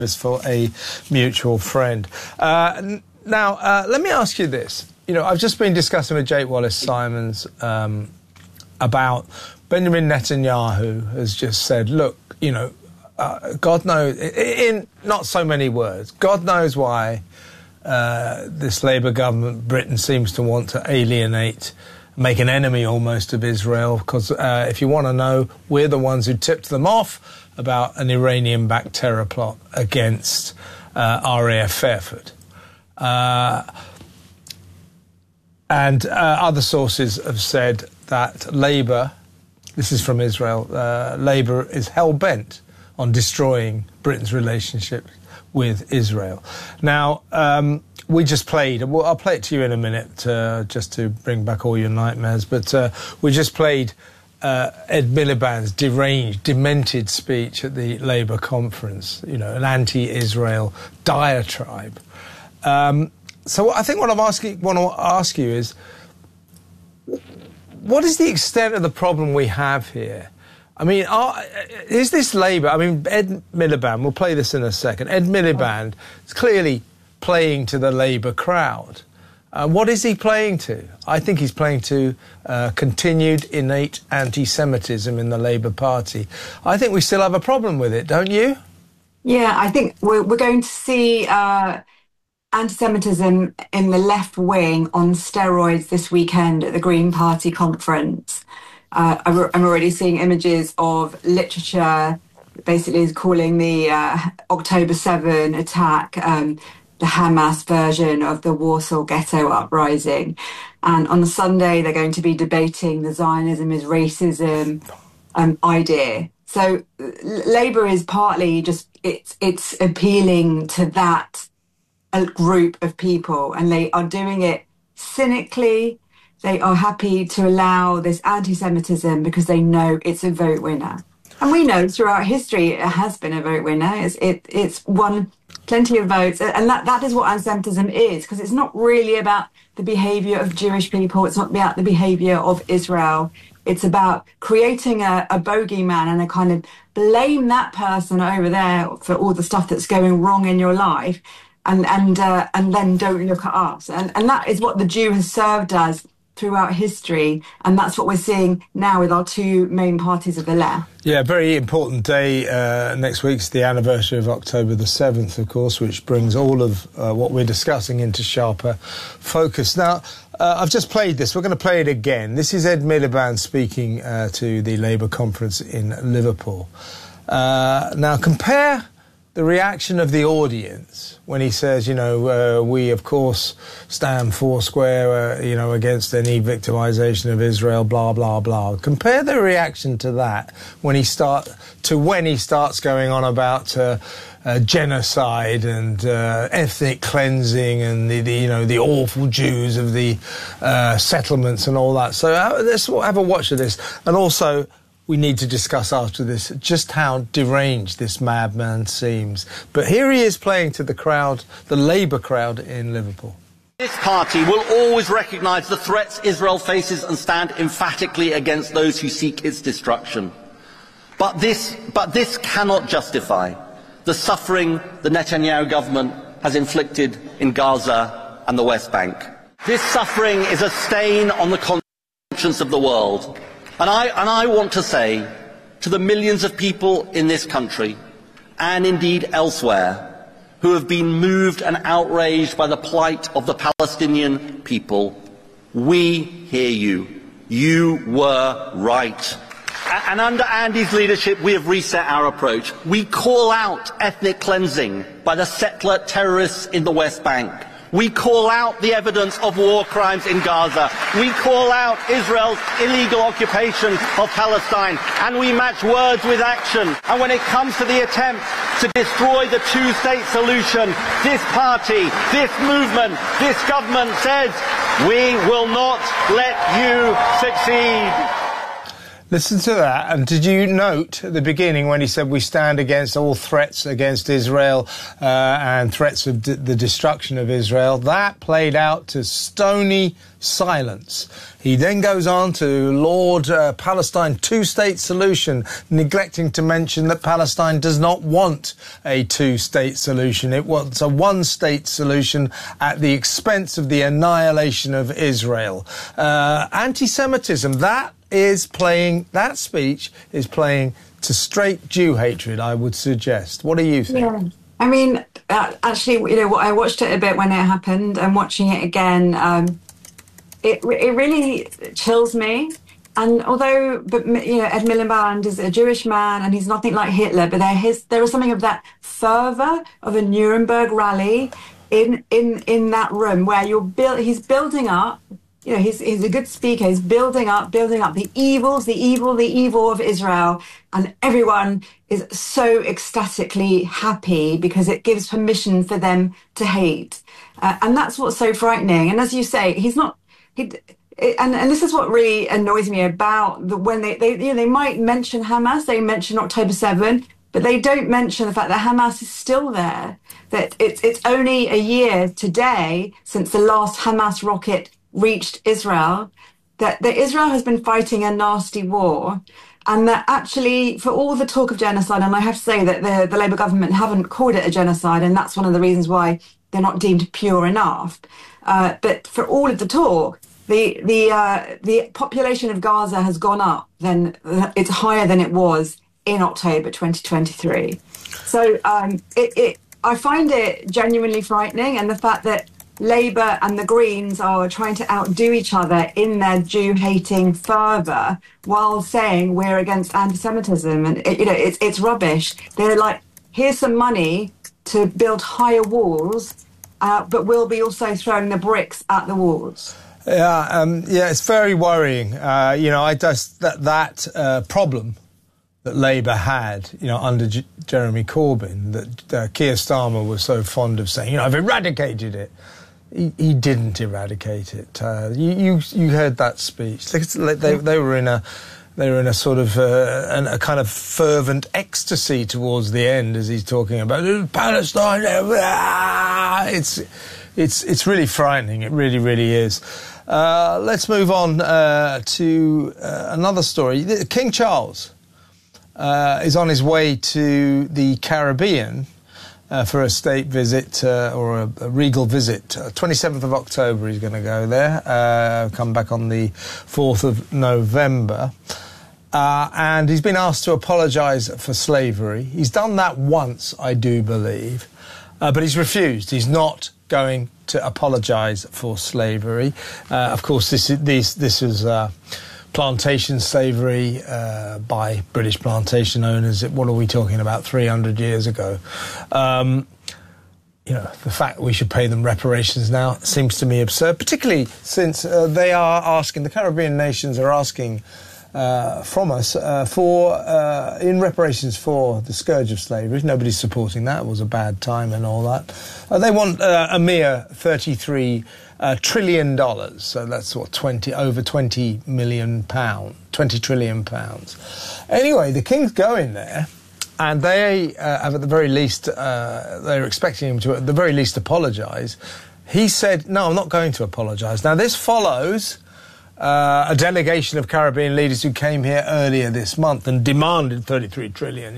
for a mutual friend. Now, let me ask you this. You know, I've just been discussing with Jake Wallace-Simons about Benjamin Netanyahu has just said, look, you know, God knows, in not so many words, God knows why this Labour government, Britain, seems to want to alienate, make an enemy almost of Israel, because if you want to know, we're the ones who tipped them off about an Iranian-backed terror plot against RAF Fairford. And other sources have said that Labour, this is from Israel, Labour is hell-bent on destroying Britain's relationship with Israel. Now, we just played, I'll play it to you in a minute just to bring back all your nightmares, but we just played Ed Miliband's deranged, demented speech at the Labour conference, you know, an anti-Israel diatribe. So I think what I want to ask you is, what is the extent of the problem we have here? I mean, is this Labour? I mean, Ed Miliband, we'll play this in a second. Ed Miliband is clearly playing to the Labour crowd. What is he playing to? I think he's playing to continued innate anti-Semitism in the Labour Party. I think we still have a problem with it, don't you? Yeah, I think we're going to see anti-Semitism in the left wing on steroids this weekend at the Green Party conference. I'm already seeing images of literature basically calling the October 7 attack the Hamas version of the Warsaw Ghetto uprising. And on Sunday, they're going to be debating the Zionism is racism idea. So Labour is partly just, it's appealing to that group of people, and they are doing it cynically. They are happy to allow this anti-Semitism because they know it's a vote winner. And we know throughout history it has been a vote winner. It's won plenty of votes. And that is what anti-Semitism is, because it's not really about the behaviour of Jewish people. It's not about the behaviour of Israel. It's about creating a bogeyman and a kind of blame that person over there for all the stuff that's going wrong in your life, and then don't look at us. And that is what the Jew has served as throughout history, and that's what we're seeing now with our two main parties of the left. Yeah, very important day. Next week's the anniversary of October the 7th, of course, which brings all of what we're discussing into sharper focus. Now, I've just played this. We're going to play it again. This is Ed Miliband speaking to the Labour conference in Liverpool. Now, compare the reaction of the audience when he says, you know, we, of course, stand foursquare, you know, against any victimisation of Israel, blah, blah, blah. Compare the reaction to that when he starts going on about genocide and ethnic cleansing and the awful Jews of the settlements and all that. So let's have a watch of this. And also, we need to discuss after this just how deranged this madman seems. But here he is playing to the crowd, the Labour crowd in Liverpool. This party will always recognise the threats Israel faces and stand emphatically against those who seek its destruction. But this cannot justify the suffering the Netanyahu government has inflicted in Gaza and the West Bank. This suffering is a stain on the conscience of the world. And I want to say to the millions of people in this country, and indeed elsewhere, who have been moved and outraged by the plight of the Palestinian people, we hear you. You were right. And under Andy's leadership, we have reset our approach. We call out ethnic cleansing by the settler terrorists in the West Bank. We call out the evidence of war crimes in Gaza. We call out Israel's illegal occupation of Palestine. And we match words with action. And when it comes to the attempt to destroy the two-state solution, this party, this movement, this government says, we will not let you succeed. Listen to that. And did you note at the beginning when he said we stand against all threats against Israel and threats of the destruction of Israel? That played out to stony silence. He then goes on to laud Palestine two-state solution, neglecting to mention that Palestine does not want a two-state solution. It wants a one-state solution at the expense of the annihilation of Israel. Anti-Semitism, that speech is playing to straight Jew hatred, I would suggest. What do you think? Yeah. I mean, actually, I watched it a bit when it happened, and watching it again, it really chills me. And although, Ed Miliband is a Jewish man and he's nothing like Hitler, but there is something of that fervor of a Nuremberg rally in that room where he's building up. He's a good speaker. He's building up the evil of Israel, and everyone is so ecstatically happy because it gives permission for them to hate, and that's what's so frightening. And as you say, and this is what really annoys me about when they might mention Hamas, they mention October 7, but they don't mention the fact that Hamas is still there. That it's only a year today since the last Hamas rocket reached Israel, that Israel has been fighting a nasty war, and that actually, for all the talk of genocide, and I have to say that the Labour government haven't called it a genocide, and that's one of the reasons why they're not deemed pure enough. But for all of the talk, the population of Gaza has gone up. Then it's higher than it was in October 2023. So I find it genuinely frightening, and the fact that Labour and the Greens are trying to outdo each other in their Jew-hating fervour while saying we're against anti-Semitism, and it's rubbish. They're like, here's some money to build higher walls, but we'll be also throwing the bricks at the walls. Yeah, it's very worrying. That problem that Labour had, under Jeremy Corbyn, that Keir Starmer was so fond of saying, I've eradicated it. He didn't eradicate it. You heard that speech. They were in a sort of a kind of fervent ecstasy towards the end as he's talking about Palestine. It's really frightening. It really, really is. Let's move on to another story. King Charles is on his way to the Caribbean for a state visit or a regal visit. 27th of October he's going to go there, come back on the 4th of November. And he's been asked to apologise for slavery. He's done that once, I do believe, but he's refused. He's not going to apologise for slavery. Of course, this is plantation slavery by British plantation owners. What are we talking about? 300 years ago. The fact that we should pay them reparations now seems to me absurd, particularly since they are asking, the Caribbean nations are asking from us in reparations for the scourge of slavery. Nobody's supporting that. It was a bad time and all that. They want a mere $33 trillion. So that's what, over 20 million pounds, 20 trillion pounds. Anyway, the King's going there, and they have at the very least, they're expecting him to at the very least apologise. He said, no, I'm not going to apologise. Now, this follows a delegation of Caribbean leaders who came here earlier this month and demanded 33 trillion,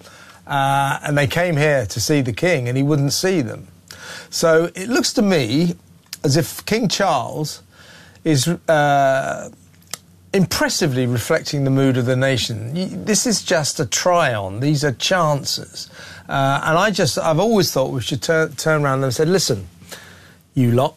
and they came here to see the King, and he wouldn't see them. So it looks to me as if King Charles is impressively reflecting the mood of the nation. This is just a try-on. These are chances. And I've always thought we should turn around and say, listen, you lot,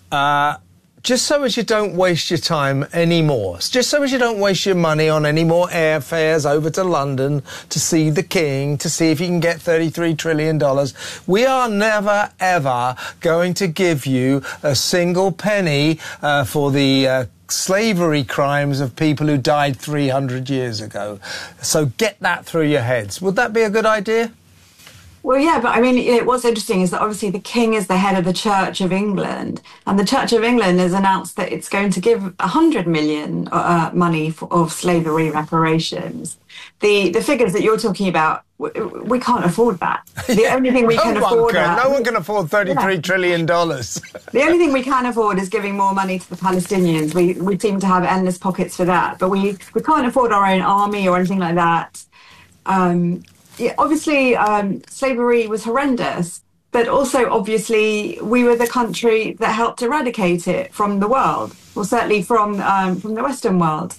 just so as you don't waste your time anymore, just so as you don't waste your money on any more airfares over to London to see the King, to see if you can get $33 trillion, we are never, ever going to give you a single penny for the slavery crimes of people who died 300 years ago. So get that through your heads. Would that be a good idea? Well, yeah, but I mean, what's interesting is that obviously the King is the head of the Church of England, and the Church of England has announced that it's going to give 100 million money of slavery reparations. The figures that you're talking about, we can't afford that. The only thing we can afford... No one can afford $33 trillion. The only thing we can afford is giving more money to the Palestinians. We seem to have endless pockets for that, but we can't afford our own army or anything like that. Yeah, obviously, slavery was horrendous, but also, obviously, we were the country that helped eradicate it from the world, or certainly from the Western world.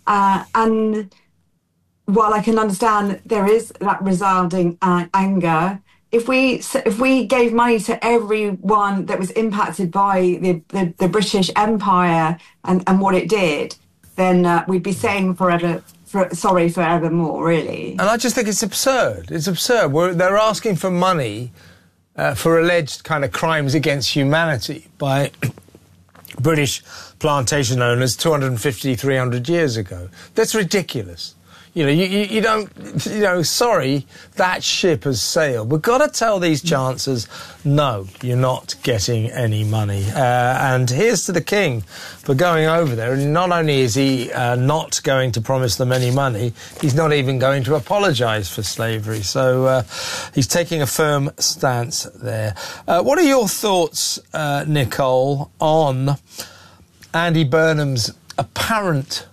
And while I can understand there is that resounding anger, if we gave money to everyone that was impacted by the British Empire and what it did, then we'd be saying sorry forevermore, really. And I just think it's absurd. It's absurd. They're asking for money for alleged kind of crimes against humanity by British plantation owners 250, 300 years ago. That's ridiculous. You know, you don't, sorry, that ship has sailed. We've got to tell these chancellors, no, you're not getting any money. And here's to the King for going over there. And not only is he not going to promise them any money, he's not even going to apologise for slavery. So he's taking a firm stance there. What are your thoughts, Nicole, on Andy Burnham's apparent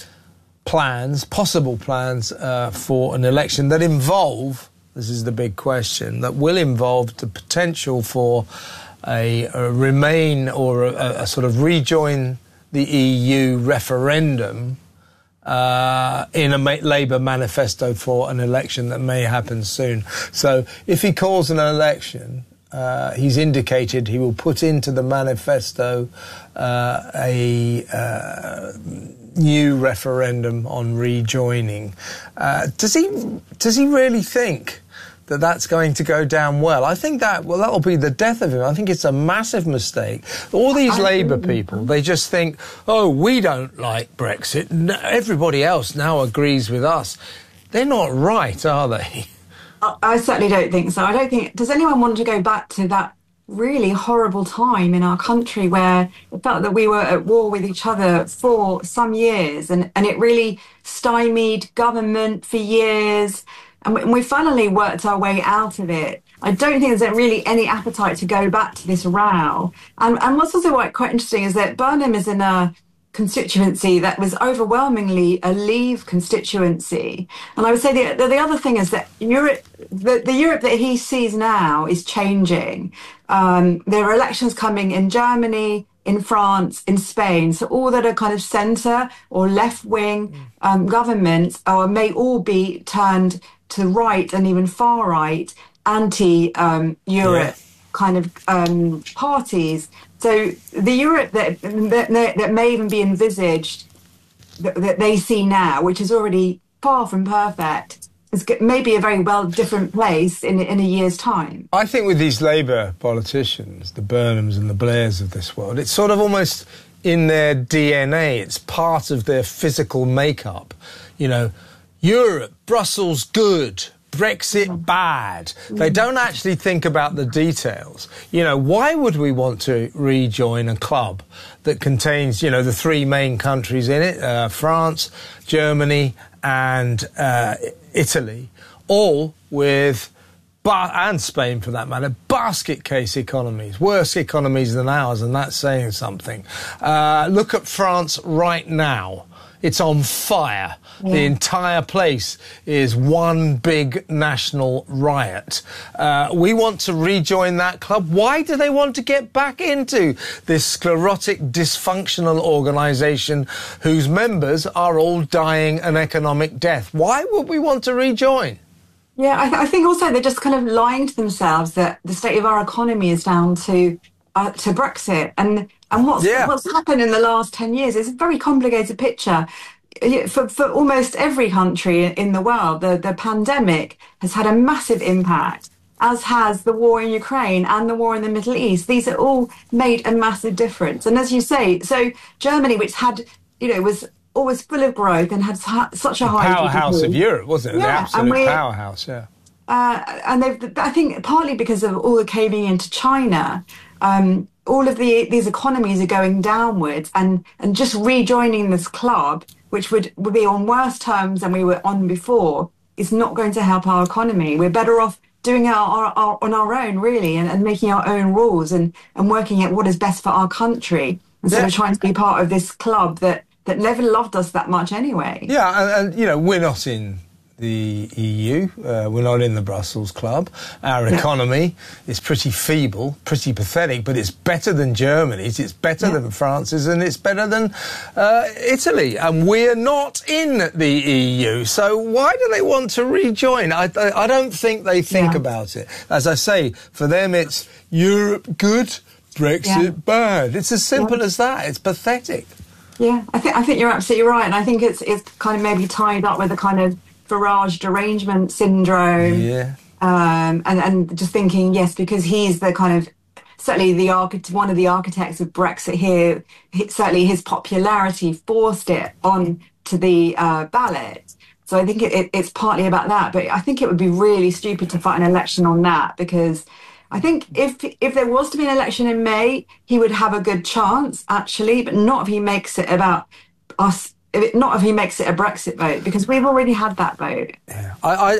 possible plans for an election that involve, this is the big question, that will involve the potential for a remain or a sort of rejoin the EU referendum in a Labour manifesto for an election that may happen soon. So if he calls an election, he's indicated he will put into the manifesto a new referendum on rejoining. Does he really think that that's going to go down well? I think that'll be the death of him. I think it's a massive mistake. All these Labour people, they just think, oh, we don't like Brexit. Everybody else now agrees with us. They're not right, are they? I certainly don't think so. I don't think... Does anyone want to go back to that really horrible time in our country where it felt that we were at war with each other for some years, and it really stymied government for years, and we finally worked our way out of it. I don't think there's really any appetite to go back to this row. And what's also quite interesting is that Burnham is in a constituency that was overwhelmingly a Leave constituency. And I would say the other thing is that the Europe that he sees now is changing. There are elections coming in Germany, in France, in Spain. So all that are kind of centre or left-wing governments may all be turned to right and even far-right, anti-Europe kind of parties. So the Europe that may even be envisaged, that they see now, which is already far from perfect, is maybe a very different place in a year's time. I think with these Labour politicians, the Burnhams and the Blairs of this world, it's sort of almost in their DNA. It's part of their physical makeup. You know, Europe, Brussels, good. Brexit bad. They don't actually think about the details. You know, why would we want to rejoin a club that contains, you know, the three main countries in it, France, Germany and Italy, all with, and Spain for that matter, basket case economies, worse economies than ours, and that's saying something. Look at France right now. It's on fire. Yeah. The entire place is one big national riot. We want to rejoin that club. Why do they want to get back into this sclerotic, dysfunctional organisation whose members are all dying an economic death? Why would we want to rejoin? Yeah, I think also they're just kind of lying to themselves that the state of our economy is down to Brexit. And what's happened in the last 10 years is a very complicated picture. For almost every country in the world, the pandemic has had a massive impact, as has the war in Ukraine and the war in the Middle East. These are all made a massive difference. And as you say, so Germany, which had, was always full of growth and had such a high powerhouse GDP, of Europe, wasn't it? Yeah, the absolute powerhouse, yeah. and I think partly because of all the caving into China, all of these economies are going downwards, and just rejoining this club, which would be on worse terms than we were on before, is not going to help our economy. We're better off doing it on our own, really, and making our own rules and working at what is best for our country, instead of trying to be part of this club that never loved us that much anyway. Yeah, and we're not in the EU, we're not in the Brussels Club. Our economy is pretty feeble, pretty pathetic, but it's better than Germany's, it's better than France's, and it's better than Italy. And we're not in the EU, so why do they want to rejoin? I don't think they think about it. As I say, for them it's Europe good, Brexit bad. It's as simple as that. It's pathetic. Yeah, I think you're absolutely right, and I think it's kind of maybe tied up with the kind of Farage derangement syndrome. Yeah. And just thinking, yes, because he's the kind of, certainly one of the architects of Brexit here, certainly his popularity forced it on to the ballot. So I think it's partly about that, but I think it would be really stupid to fight an election on that, because I think if there was to be an election in May, he would have a good chance, actually, but not if he makes it about us. Not if he makes it a Brexit vote, because we've already had that vote. Yeah.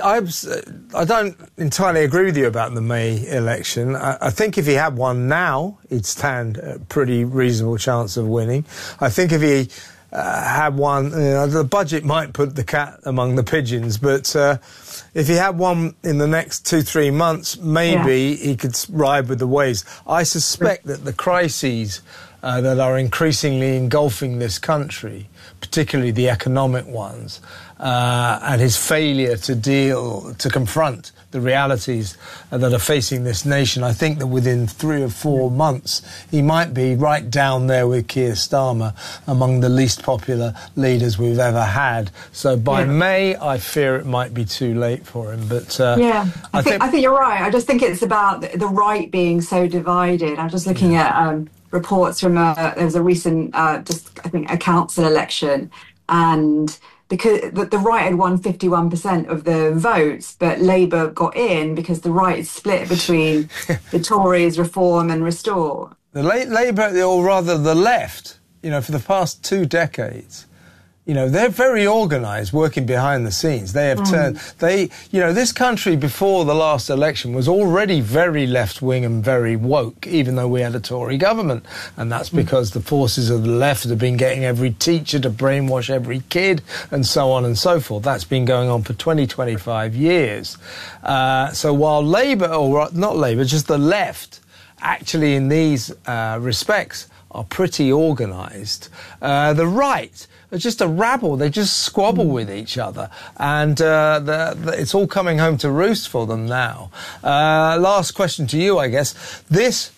I don't entirely agree with you about the May election. I think if he had one now, he'd stand a pretty reasonable chance of winning. I think if he had one, the budget might put the cat among the pigeons, but if he had one in the next 2-3 months, maybe he could ride with the waves. I suspect that the crises that are increasingly engulfing this country, particularly the economic ones, and his failure to confront the realities that are facing this nation, I think that within 3 or 4 months, he might be right down there with Keir Starmer among the least popular leaders we've ever had. So by May, I fear it might be too late for him. But I think you're right. I just think it's about the right being so divided. I'm just looking at reports from there was a recent, I think, a council election, and because the right had won 51% of the votes, but Labour got in because the right is split between the Tories, Reform and Restore. The Labour, or rather the left, for the past 2 decades, they're very organised, working behind the scenes. They have turned, this country before the last election was already very left-wing and very woke, even though we had a Tory government. And that's because the forces of the left have been getting every teacher to brainwash every kid and so on and so forth. That's been going on for 25 years. So while Labour, or not Labour, just the left, actually in these respects are pretty organised, the right are just a rabble. They just squabble with each other, and it's all coming home to roost for them now. Last question to you, I guess. This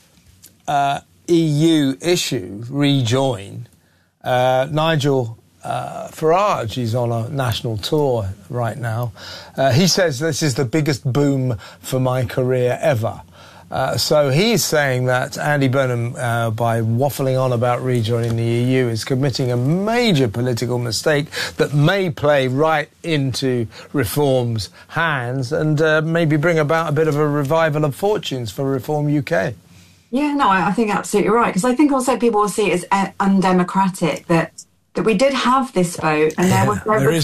EU issue, rejoin, Nigel Farage, he's on a national tour right now. He says this is the biggest boom for my career ever. So he's saying that Andy Burnham, by waffling on about rejoining the EU, is committing a major political mistake that may play right into Reform's hands and maybe bring about a bit of a revival of fortunes for Reform UK. Yeah, no, I think absolutely right. Because I think also people will see it as undemocratic that we did have this vote, and there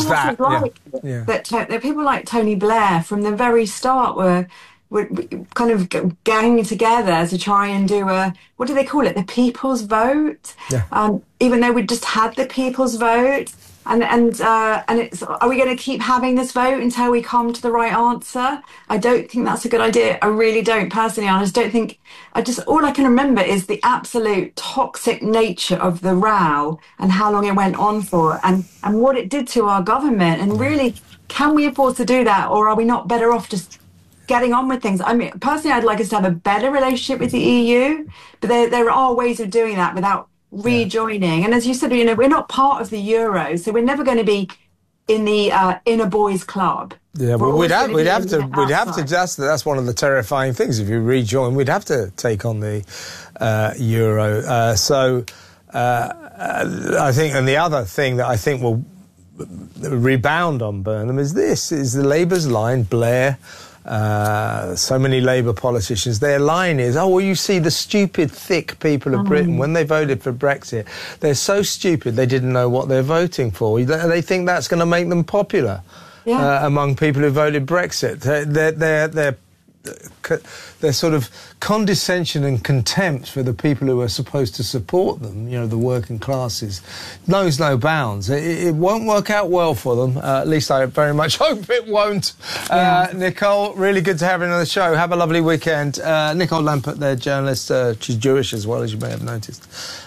that people like Tony Blair from the very start were kind of gang together to try and do what do they call it? The people's vote. Yeah. Even though we just had the people's vote, and it's, are we going to keep having this vote until we come to the right answer? I don't think that's a good idea. I really don't personally. I just don't think. All I can remember is the absolute toxic nature of the row and how long it went on for, and what it did to our government. And really, can we afford to do that, or are we not better off just getting on with things? I mean, personally, I'd like us to have a better relationship with the EU, but there are ways of doing that without rejoining. And as you said, we're not part of the Euro, so we're never going to be in the in a boys' club. Yeah, but we'd have to. That's one of the terrifying things. If you rejoin, we'd have to take on the Euro. I think, and the other thing that I think will rebound on Burnham is the Labour's line, Blair. So many Labour politicians, their line is, oh, well, you see the stupid, thick people of Britain, when they voted for Brexit, they're so stupid they didn't know what they're voting for. They think that's going to make them popular among people who voted Brexit. Their sort of condescension and contempt for the people who are supposed to support them, the working classes, knows no bounds. It won't work out well for them. At least I very much hope it won't. Nicole, really good to have you on the show. Have a lovely weekend. Nicole Lampert, their journalist. She's Jewish as well, as you may have noticed.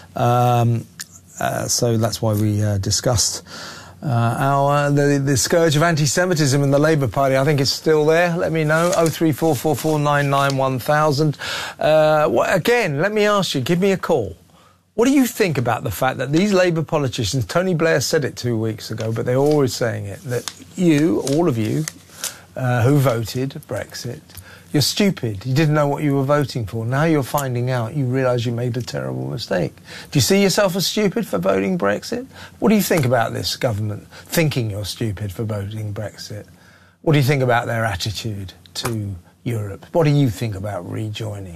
So that's why we discussed the scourge of anti-Semitism in the Labour Party. I think it's still there. Let me know. 03444991000. Again, let me ask you, give me a call. What do you think about the fact that these Labour politicians, Tony Blair said it 2 weeks ago, but they're always saying it, that all of you who voted Brexit, you're stupid. You didn't know what you were voting for. Now you're finding out. You realise you made a terrible mistake. Do you see yourself as stupid for voting Brexit? What do you think about this government thinking you're stupid for voting Brexit? What do you think about their attitude to Europe? What do you think about rejoining?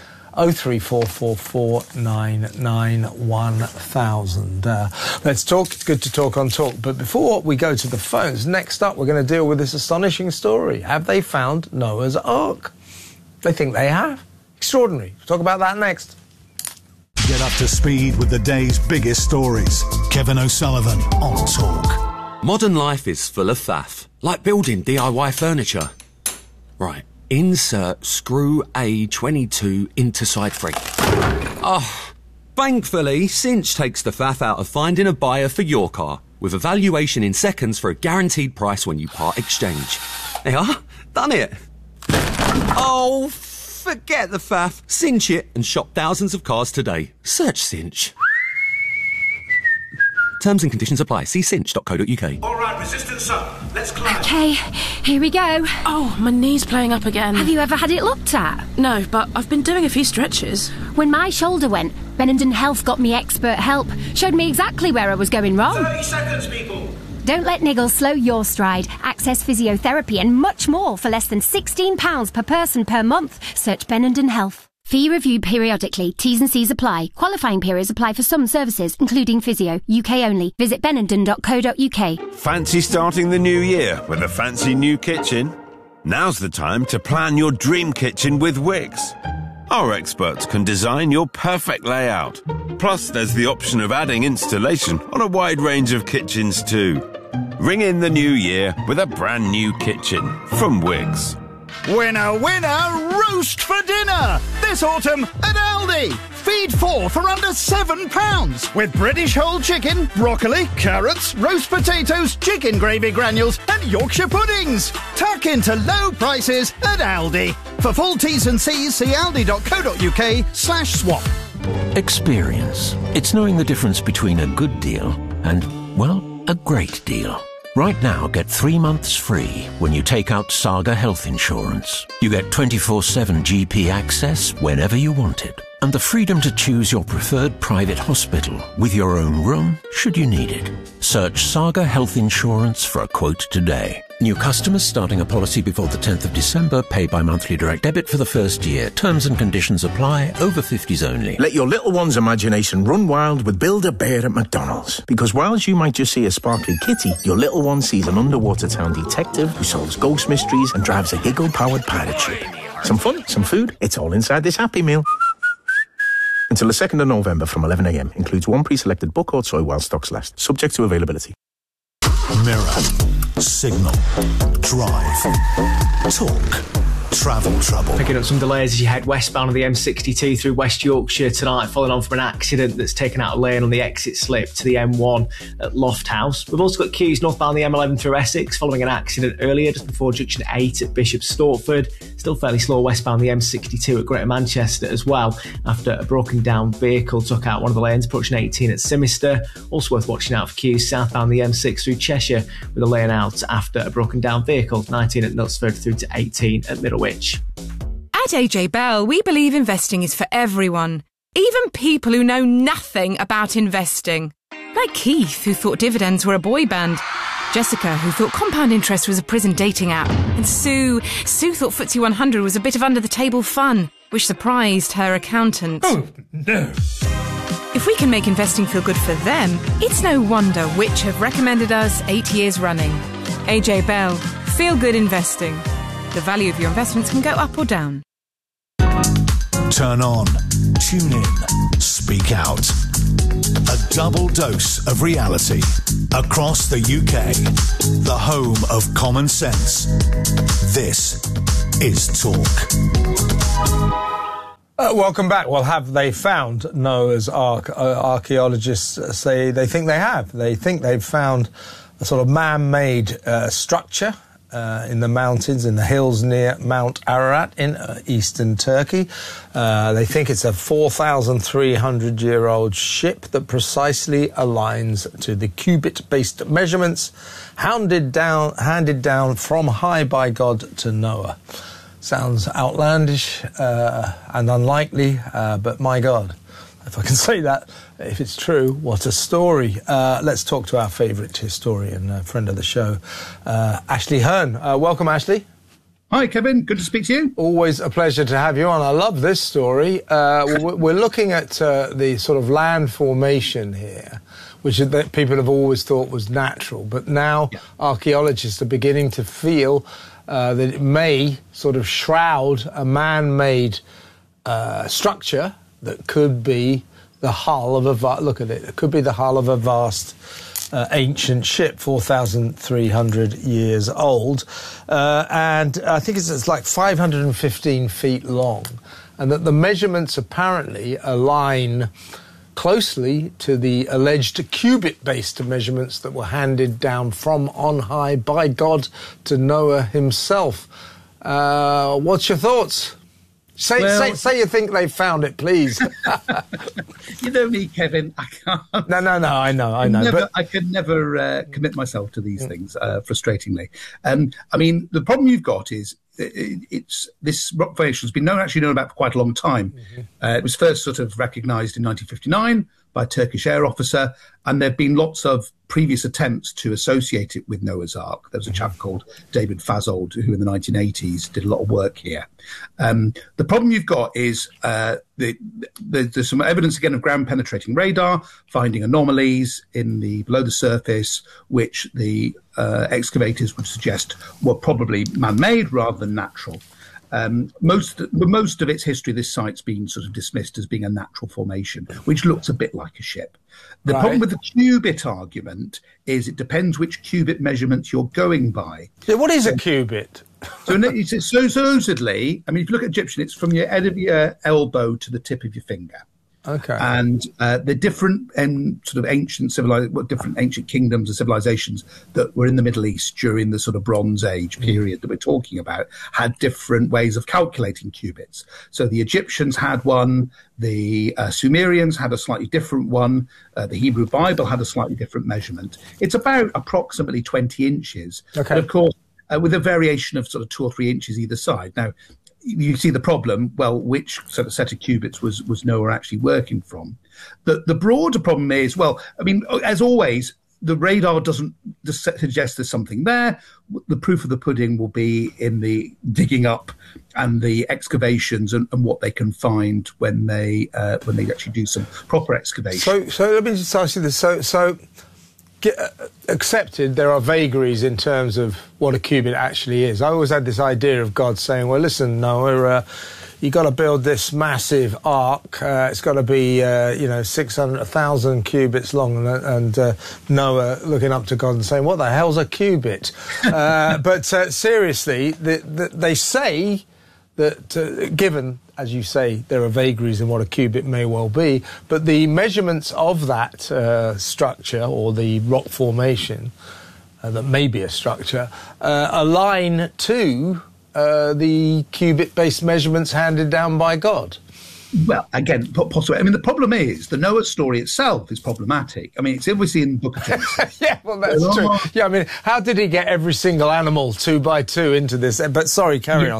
03444991000. Let's talk. It's good to talk on Talk. But before we go to the phones, next up we're going to deal with this astonishing story. Have they found Noah's Ark? They think they have. Extraordinary. We'll talk about that next. Get up to speed with the day's biggest stories. Kevin O'Sullivan on Talk. Modern life is full of faff, like building DIY furniture. Right. Insert screw A22 into side 3. Oh, thankfully, Cinch takes the faff out of finding a buyer for your car, with a valuation in seconds for a guaranteed price when you part exchange. They are done it. Oh, forget the faff. Cinch it and shop thousands of cars today. Search Cinch. Terms and conditions apply. See cinch.co.uk. All right, resistance son. Let's climb. OK, here we go. Oh, my knee's playing up again. Have you ever had it looked at? No, but I've been doing a few stretches. When my shoulder went, Benenden Health got me expert help. Showed me exactly where I was going wrong. 30 seconds, people. Don't let niggles slow your stride. Access physiotherapy and much more for less than £16 per person per month. Search Benenden Health. Fee reviewed periodically. T's and C's apply. Qualifying periods apply for some services, including physio. UK only. Visit benenden.co.uk. Fancy starting the new year with a fancy new kitchen? Now's the time to plan your dream kitchen with Wix. Our experts can design your perfect layout. Plus, there's the option of adding installation on a wide range of kitchens too. Ring in the new year with a brand new kitchen from Wix. Winner, winner, roast for dinner! This autumn at Aldi. Feed 4 for under £7 with British whole chicken, broccoli, carrots, roast potatoes, chicken gravy granules and Yorkshire puddings. Tuck into low prices at Aldi. For full T's and C's, see aldi.co.uk/swap. Experience. It's knowing the difference between a good deal and, well, a great deal. Right now, get 3 months free when you take out Saga Health Insurance. You get 24/7 GP access whenever you want it, and the freedom to choose your preferred private hospital with your own room should you need it. Search Saga Health Insurance for a quote today. New customers starting a policy before the 10th of December pay by monthly direct debit for the first year. Terms and conditions apply. Over 50s only. Let your little one's imagination run wild with Build-A-Bear at McDonald's. Because whilst you might just see a sparkly kitty, your little one sees an underwater town detective who solves ghost mysteries and drives a giggle-powered pirate ship. Some fun, some food, it's all inside this Happy Meal. Until the 2nd of November from 11 a.m. Includes one pre-selected book or toy while stocks last. Subject to availability. Mirror, Signal, Drive, Talk, Travel Trouble. Picking up some delays as you head westbound on the M62 through West Yorkshire tonight, following on from an accident that's taken out a lane on the exit slip to the M1 at Lofthouse. We've also got queues northbound the M11 through Essex following an accident earlier just before junction 8 at Bishop Stortford. Still fairly slow westbound the M62 at Greater Manchester as well after a broken down vehicle took out one of the lanes approaching 18 at Simister. Also worth watching out for queues southbound the M6 through Cheshire with a lane out after a broken down vehicle, 19 at Knutsford through to 18 at Middlewich. At AJ Bell, we believe investing is for everyone, even people who know nothing about investing. Like Keith, who thought dividends were a boy band. Jessica, who thought compound interest was a prison dating app. And Sue thought FTSE 100 was a bit of under-the-table fun, which surprised her accountant. Oh, no. If we can make investing feel good for them, it's no wonder Which have recommended us 8 years running. AJ Bell, Feel Good Investing. The value of your investments can go up or down. Turn on, tune in, speak out. A double dose of reality across the UK. The home of common sense. This is Talk. Welcome back. Well, have they found Noah's Ark? Archaeologists say they think they have. They think they've found a sort of man-made structure in the mountains, in the hills near Mount Ararat in eastern Turkey. They think it's a 4,300-year-old ship that precisely aligns to the cubit-based measurements handed down from high by God to Noah. Sounds outlandish and unlikely, but my God, if I can say that, if it's true, what a story. Let's talk to our favourite historian, friend of the show, Ashley Hearn. Welcome, Ashley. Hi, Kevin. Good to speak to you. Always a pleasure to have you on. I love this story. We're looking at the sort of land formation here, which that people have always thought was natural, but now archaeologists are beginning to feel that it may sort of shroud a man-made structure that could be the hull of a vast ancient ship, 4,300 years old, and I think it's like 515 feet long, and that the measurements apparently align closely to the alleged cubit-based measurements that were handed down from on high by God to Noah himself. What's your thoughts? Say you think they've found it, please. You know me, Kevin. I can't. No. I know. I could never commit myself to these things, frustratingly. I mean, the problem you've got is this rock formation has been known about for quite a long time. It was first sort of recognised in 1959 by a Turkish air officer, and there have been lots of previous attempts to associate it with Noah's Ark. There was a chap called David Fazold who in the 1980s did a lot of work here. The problem you've got is there's some evidence again of ground penetrating radar finding anomalies below the surface, which the excavators would suggest were probably man-made rather than natural. Most of its history, this site's been sort of dismissed as being a natural formation, which looks a bit like a ship. The problem with the cubit argument is it depends which cubit measurements you're going by. Yeah, what is a cubit? So supposedly, I mean, if you look at Egyptian, it's from your head of your elbow to the tip of your finger. Okay. And the different sort of ancient kingdoms and civilizations that were in the Middle East during the sort of Bronze Age period that we're talking about had different ways of calculating cubits. So the Egyptians had one, the Sumerians had a slightly different one, the Hebrew Bible had a slightly different measurement. It's about approximately 20 inches. Okay. But of course, with a variation of sort of 2 or 3 inches either side. Now, you see the problem, well, which sort of set of cubits was Noah actually working from? The broader problem is, well, I mean, as always, the radar doesn't suggest there's something there. The proof of the pudding will be in the digging up and the excavations and what they can find when they actually do some proper excavation. So let me just ask you this. So accepted there are vagaries in terms of what a cubit actually is. I always had this idea of God saying, well, listen, Noah, you got to build this massive ark. It's got to be, 1,000 cubits long. And Noah looking up to God and saying, what the hell's a cubit? But seriously, they say that given, as you say, there are vagaries in what a cubit may well be, but the measurements of that structure or the rock formation that may be a structure align to the cubit-based measurements handed down by God. Well, again, possibly. I mean, the problem is the Noah story itself is problematic. I mean, it's obviously in the Book of Genesis. Yeah, well, that's true. Yeah, I mean, how did he get every single animal 2 by 2 into this? But sorry, carry on.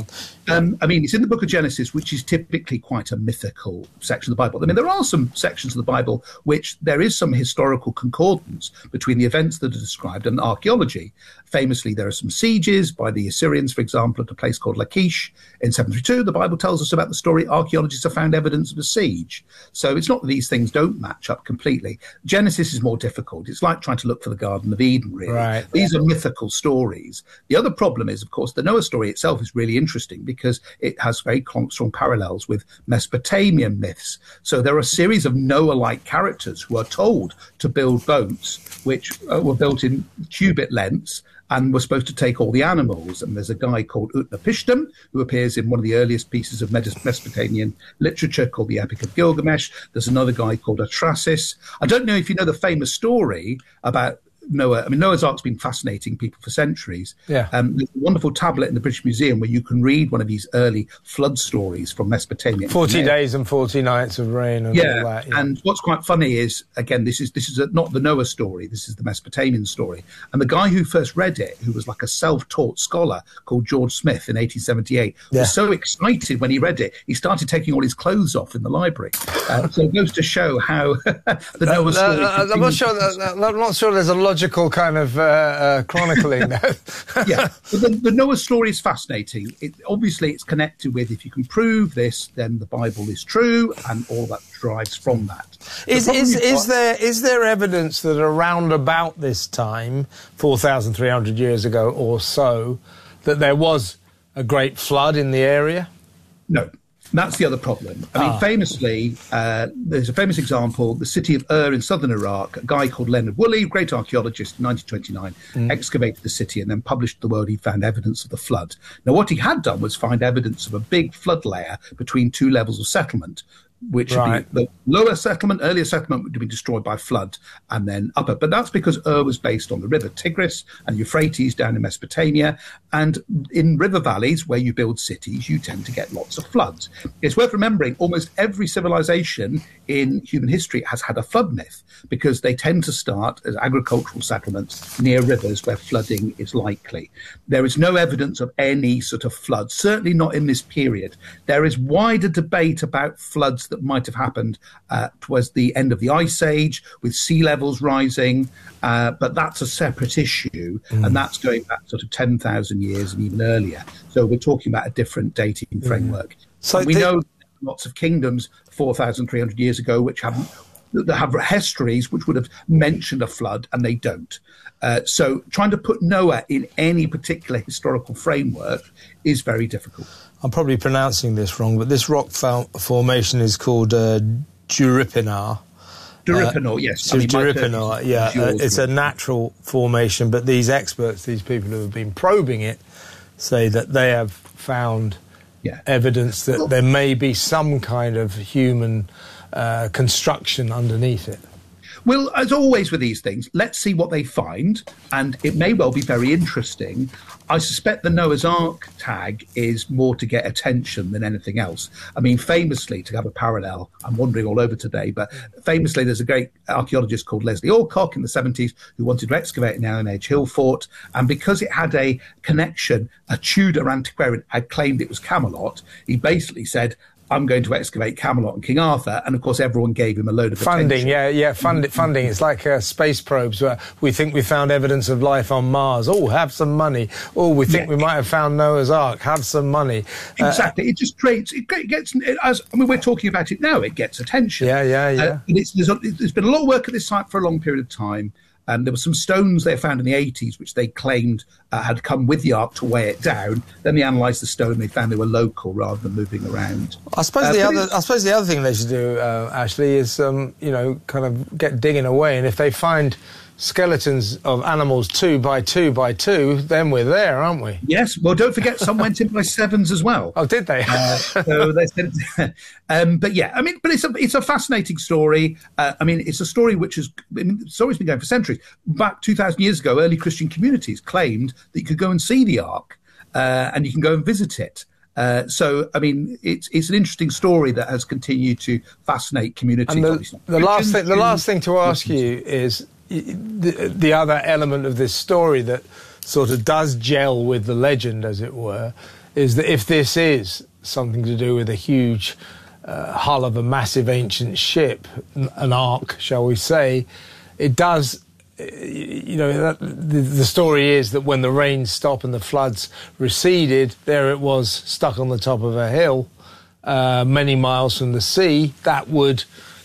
I mean, it's in the book of Genesis, which is typically quite a mythical section of the Bible. I mean, there are some sections of the Bible which there is some historical concordance between the events that are described and archaeology. Famously, there are some sieges by the Assyrians, for example, at a place called Lachish in 732. The Bible tells us about the story. Archaeologists have found evidence of a siege. So it's not that these things don't match up completely. Genesis is more difficult. It's like trying to look for the Garden of Eden, really. Right. These are mythical stories. The other problem is, of course, the Noah story itself is really interesting because it has very strong parallels with Mesopotamian myths. So there are a series of Noah-like characters who are told to build boats which were built in cubit lengths and were supposed to take all the animals. And there's a guy called Utnapishtim who appears in one of the earliest pieces of Mesopotamian literature called the Epic of Gilgamesh. There's another guy called Atrasis. I don't know if you know the famous story about Noah. I mean, Noah's Ark's been fascinating people for centuries. Yeah. There's a wonderful tablet in the British Museum where you can read one of these early flood stories from Mesopotamia. 40 days and 40 nights of rain and all that. Yeah. And what's quite funny is, again, this is not the Noah story. This is the Mesopotamian story. And the guy who first read it, who was like a self-taught scholar called George Smith in 1878, was so excited when he read it, he started taking all his clothes off in the library. So it goes to show how the Noah story... I'm not sure there's a logical kind of chronicling there. Yeah, but the Noah story is fascinating. Obviously, it's connected with, if you can prove this, then the Bible is true, and all that drives from that. Is there evidence that around about this time, 4,300 years ago or so, that there was a great flood in the area? No. That's the other problem. I mean, famously, there's a famous example, the city of Ur in southern Iraq. A guy called Leonard Woolley, great archaeologist in 1929, excavated the city and then published to the world he found evidence of the flood. Now, what he had done was find evidence of a big flood layer between two levels of settlement, which would be the lower settlement, earlier settlement would be destroyed by flood, and then upper. But that's because Ur was based on the river Tigris and Euphrates down in Mesopotamia. And in river valleys where you build cities, you tend to get lots of floods. It's worth remembering almost every civilization in human history has had a flood myth, because they tend to start as agricultural settlements near rivers where flooding is likely. There is no evidence of any sort of flood, certainly not in this period. There is wider debate about floods that might have happened towards the end of the Ice Age, with sea levels rising, but that's a separate issue, and that's going back sort of 10,000 years and even earlier. So we're talking about a different dating framework. So we know lots of kingdoms 4,300 years ago which have histories which would have mentioned a flood, and they don't. So trying to put Noah in any particular historical framework is very difficult. I'm probably pronouncing this wrong, but this rock formation is called Duripinar. Duripinar, yes. Duripinar, yeah. It's a natural formation, but these experts, these people who have been probing it, say that they have found evidence that there may be some kind of human construction underneath it. Well, as always with these things, let's see what they find, and it may well be very interesting. I suspect the Noah's Ark tag is more to get attention than anything else. I mean, famously, to have a parallel, I'm wandering all over today, but famously there's a great archaeologist called Leslie Alcock in the 70s who wanted to excavate an Iron Age hill fort, and because it had a connection, a Tudor antiquarian had claimed it was Camelot, he basically said, I'm going to excavate Camelot and King Arthur, and of course everyone gave him a load of funding. attention. Funding. It's like space probes where we think we found evidence of life on Mars. Oh, have some money. Oh, we think we might have found Noah's Ark. Have some money. Exactly. It just creates. We're talking about it now. It gets attention. Yeah. There's been a lot of work at this site for a long period of time. There were some stones they found in the 80s, which they claimed had come with the Ark to weigh it down. Then they analysed the stone; they found they were local rather than moving around. I suppose the other thing they should do, Ashley, is kind of get digging away. And if they find skeletons of animals 2 by 2 by 2, then we're there, aren't we? Yes. Well, don't forget some went in by 7s as well. Oh, did they? So they said, but yeah, I mean, but it's a fascinating story. I mean, it's a story which the story's been going for centuries. Back 2,000 years ago, early Christian communities claimed that you could go and see the Ark, and you can go and visit it. So, I mean, it's an interesting story that has continued to fascinate communities. And the last thing to ask you is, the other element of this story that sort of does gel with the legend, as it were, is that if this is something to do with a huge hull of a massive ancient ship, an ark, shall we say, it does... the story is that when the rains stopped and the floods receded, there it was stuck on the top of a hill, many miles from the sea. That would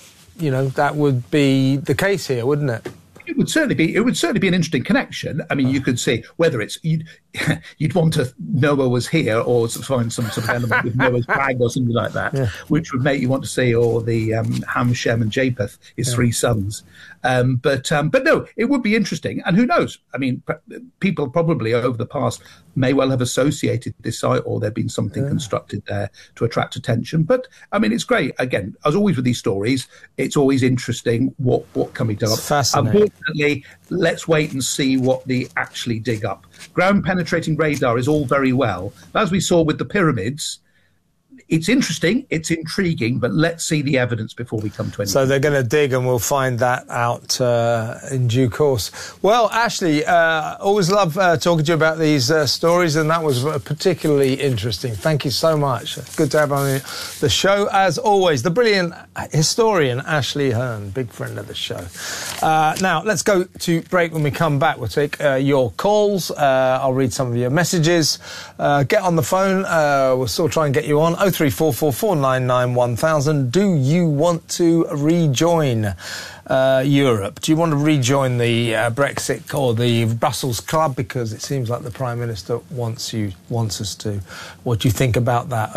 be the case here, wouldn't it? It would certainly be an interesting connection. I mean, you could see whether it's you'd want to Noah was here, or find some sort of element with Noah's flag or something like that, which would make you want to see, or the Ham, Shem, and Japheth, his three sons. But no, it would be interesting, and who knows? I mean, people probably over the past may well have associated this site, or there'd been something constructed there to attract attention. But I mean, it's great. Again, as always with these stories, it's always interesting what can be done. It's fascinating. Unfortunately, let's wait and see what they actually dig up. Ground penetrating radar is all very well, but as we saw with the pyramids, it's interesting, it's intriguing, but let's see the evidence before we come to anything. So they're going to dig, and we'll find that out in due course. Well, Ashley, always love talking to you about these stories, and that was particularly interesting. Thank you so much. Good to have on the show, as always. The brilliant historian, Ashley Hearn, big friend of the show. Now, let's go to break. When we come back, we'll take your calls. I'll read some of your messages. Get on the phone. We'll still try and get you on. 03444991000. Do you want to rejoin Europe? Do you want to rejoin the Brexit or the Brussels Club? Because it seems like the Prime Minister wants us to. What do you think about that?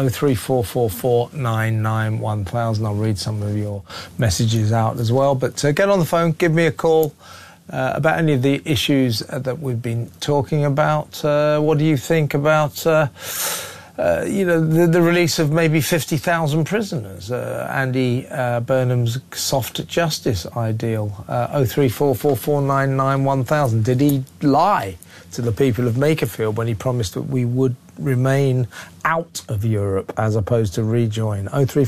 03444991000. I'll read some of your messages out as well. But get on the phone, give me a call. About any of the issues that we've been talking about. What do you think about the release of maybe 50,000 prisoners, Andy Burnham's soft justice ideal? 03444991000. Did he lie to the people of Makerfield when he promised that we would remain out of Europe as opposed to rejoin?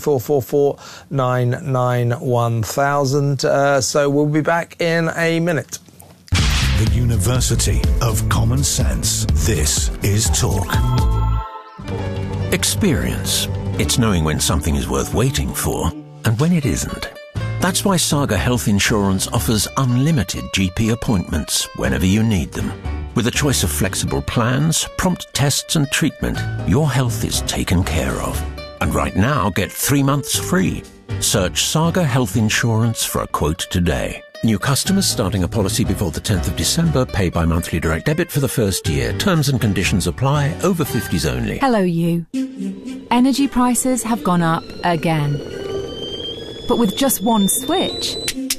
03444991000. So we'll be back in a minute. The University of Common Sense. This is Talk. Experience. It's knowing when something is worth waiting for and when it isn't. That's why Saga Health Insurance offers unlimited GP appointments whenever you need them. With a choice of flexible plans, prompt tests and treatment, your health is taken care of. And right now, get 3 months free. Search Saga Health Insurance for a quote today. New customers starting a policy before the 10th of December pay by monthly direct debit for the first year. Terms and conditions apply. Over 50s only. Hello, you. Energy prices have gone up again. But with just one switch,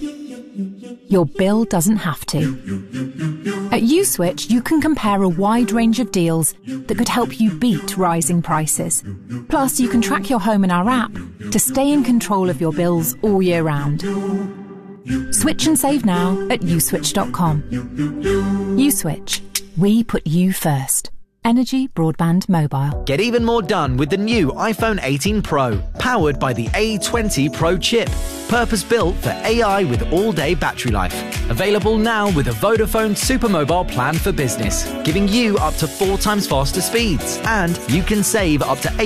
your bill doesn't have to. At USwitch, you can compare a wide range of deals that could help you beat rising prices. Plus, you can track your home in our app to stay in control of your bills all year round. Switch and save now at uswitch.com. USwitch. We put you first. Energy Broadband Mobile. Get even more done with the new iPhone 18 Pro, powered by the A20 Pro chip. Purpose-built for AI with all-day battery life. Available now with a Vodafone Supermobile plan for business, giving you up to 4 times faster speeds. And you can save up to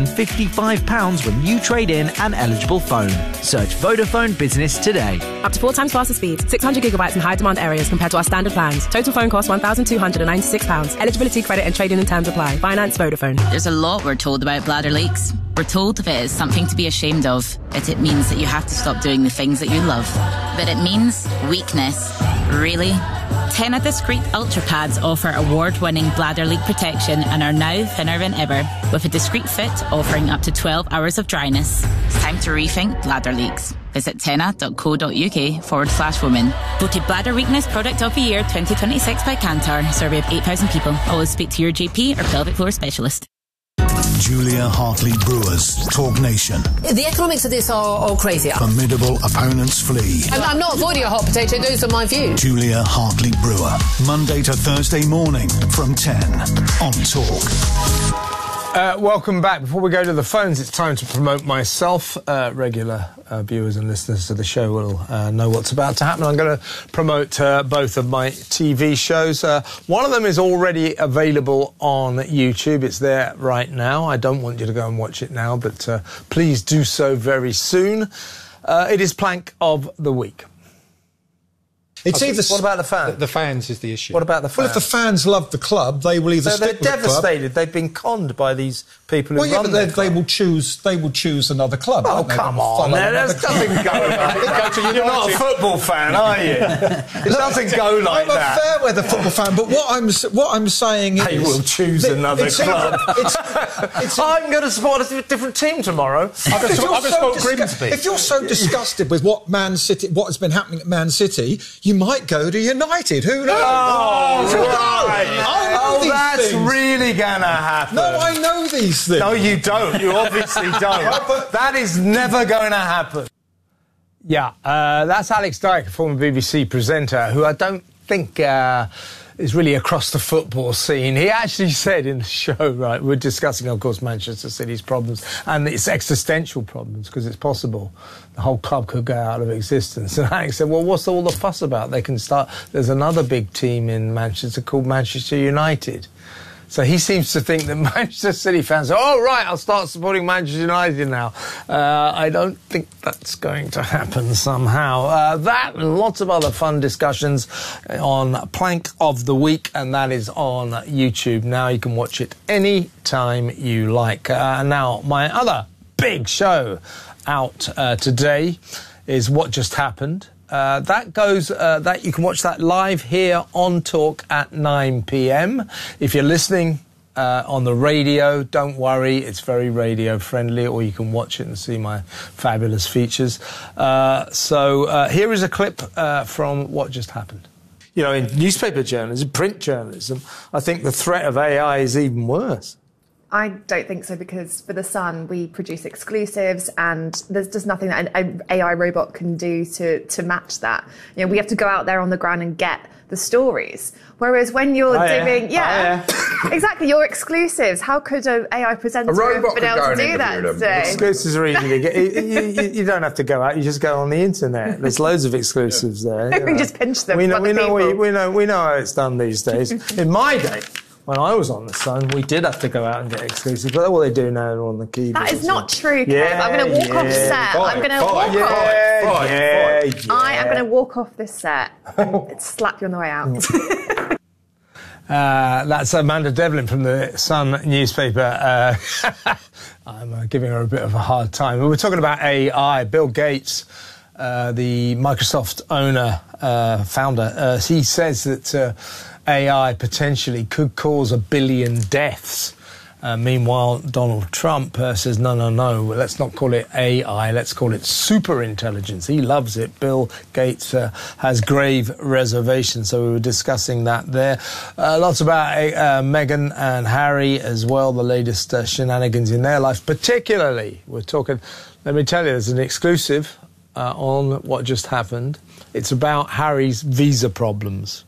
£855 when you trade in an eligible phone. Search Vodafone Business today. Up to 4 times faster speeds, 600 gigabytes in high-demand areas compared to our standard plans. Total phone cost £1,296. Eligibility, credit and trade-in and terms apply. Finance Vodafone. There's a lot we're told about bladder leaks. We're told if it is something to be ashamed of, it means that you have to stop doing the things that you love. But it means weakness. Really? Tena Discreet Ultra Pads offer award-winning bladder leak protection and are now thinner than ever, with a discreet fit offering up to 12 hours of dryness. It's time to rethink bladder leaks. Visit tena.co.uk/women. Voted Bladder Weakness Product of the Year 2026 by Kantar. Survey of 8,000 people. Always speak to your GP or pelvic floor specialist. Julia Hartley-Brewer's Talk Nation. The economics of this are crazy. Formidable opponents flee. I'm not avoiding a hot potato, those are my views. Julia Hartley-Brewer. Monday to Thursday morning from 10 on Talk. Welcome back. Before we go to the phones, it's time to promote myself. Regular viewers and listeners to the show will know what's about to happen. I'm going to promote both of my TV shows. One of them is already available on YouTube. It's there right now. I don't want you to go and watch it now, but please do so very soon. It is Plank of the Week. It's either what about the fans? The fans is the issue. What about the fans? Well, if the fans love the club, they will either stick with the club. They're devastated. They've been conned by these people who run their club. They will choose another club. Oh, come on! There's nothing go like that. You're not a football fan, are you? It doesn't go like that. I'm a fair weather football fan, but what I'm saying is they will choose another club. I'm going to support a different team tomorrow. I'm going to support Grimsby. If you're so disgusted with what has been happening at Man City, you might go to United. Who knows? That's really going to happen. No, I know these things. No, you don't. You obviously don't. That is never going to happen. Yeah, that's Alex Dyke, a former BBC presenter, who I don't think is really across the football scene. He actually said in the show, right, we're discussing, of course, Manchester City's problems and its existential problems, because it's possible the whole club could go out of existence. And Alex said, well, what's all the fuss about? They can start... There's another big team in Manchester called Manchester United. So he seems to think that Manchester City fans are, oh, right, I'll start supporting Manchester United now. I don't think that's going to happen somehow. That and lots of other fun discussions on Plank of the Week, and that is on YouTube. Now you can watch it any time you like. Now, my other big show out today is What Just Happened. That you can watch that live here on Talk at 9 p.m. If you're listening on the radio, don't worry, it's very radio friendly, or you can watch it and see my fabulous features. So here is a clip from What Just Happened. You know, in newspaper journalism, print journalism, I think the threat of AI is even worse. I don't think so, because for The Sun, we produce exclusives, and there's just nothing that an AI robot can do to match that. You know, we have to go out there on the ground and get the stories. Whereas when you're doing... exactly, your exclusives, how could an AI presenter have been able to do that today? Exclusives are easy to get. You don't have to go out, you just go on the internet. There's loads of exclusives there. We just pinch them. We know how it's done these days. In my day, when I was on The Sun, we did have to go out and get exclusives, but all they do now are on the keyboard. That is not true, Kev. I'm going to walk off set. I'm going to walk off. I am going to walk off this set and slap you on the way out. That's Amanda Devlin from the Sun newspaper. I'm giving her a bit of a hard time. We were talking about AI. Bill Gates, the Microsoft owner, founder, he says that AI potentially could cause 1 billion deaths. Meanwhile, Donald Trump says, no, let's not call it AI, let's call it super intelligence. He loves it. Bill Gates has grave reservations, so we were discussing that there. Lots about Meghan and Harry as well, the latest shenanigans in their life. Particularly, we're talking, let me tell you, there's an exclusive on What Just Happened. It's about Harry's visa problems.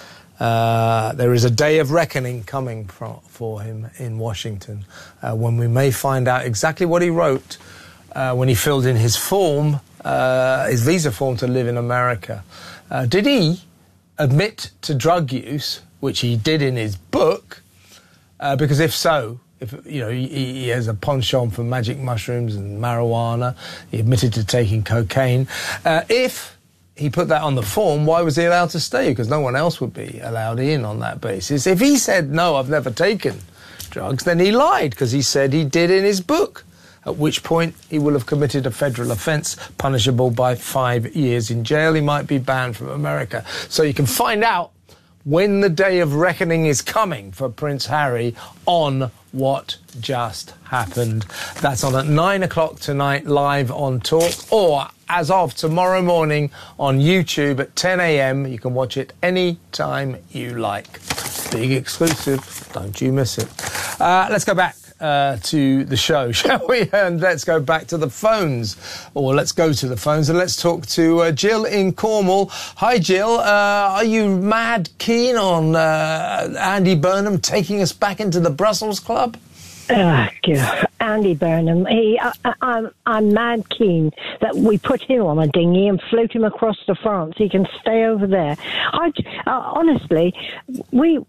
There is a day of reckoning coming for him in Washington when we may find out exactly what he wrote when he filled in his form, his visa form to live in America. Did he admit to drug use, which he did in his book? Because if so, he has a penchant for magic mushrooms and marijuana. He admitted to taking cocaine. If he put that on the form, why was he allowed to stay? Because no one else would be allowed in on that basis. If he said, no, I've never taken drugs, then he lied, because he said he did in his book, at which point he will have committed a federal offence punishable by 5 years in jail. He might be banned from America. So you can find out when the day of reckoning is coming for Prince Harry on What Just Happened. That's on at 9 o'clock tonight, live on Talk, or as of tomorrow morning on YouTube at 10 a.m. You can watch it any time you like. Big exclusive. Don't you miss it. Let's go back to the show, shall we? And let's go back to the phones. Or let's go to the phones and let's talk to Jill in Cornwall. Hi, Jill. Are you mad keen on Andy Burnham taking us back into the Brussels Club? Andy Burnham. I'm mad keen that we put him on a dinghy and float him across to France. He can stay over there. Honestly, we